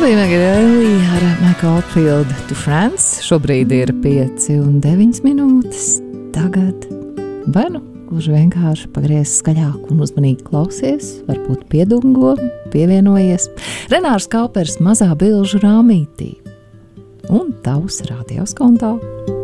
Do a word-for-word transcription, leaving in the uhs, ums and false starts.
Kelly McGarry ar Michael Oldfield to France. Šobrīd ir pieci un deviņas minūtes. Tagad vai nu gluži vienkārši pagriez skaļāk un uzmanīgi klausies, varbūt piedungo, pievienojies. Renārs Kaupers mazā bilžu rāmītī un tavs radios kontā.